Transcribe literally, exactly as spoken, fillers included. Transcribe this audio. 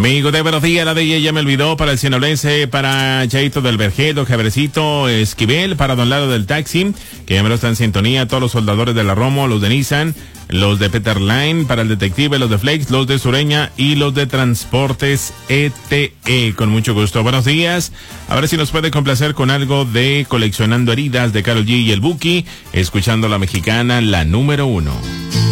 Amigo de buenos días, la de ella ya me olvidó, para el cienolense, para Chaito del Vergedo, Javrecito Esquivel, para Don Lado del Taxi, que ya me lo está en sintonía, todos los soldadores de la Romo, los de Nissan, los de Peter Line, para el detective, los de Flex, los de Sureña y los de Transportes E T E. Con mucho gusto. Buenos días. A ver si nos puede complacer con algo de Coleccionando Heridas de Karol G y el Buki, escuchando la mexicana, la número uno.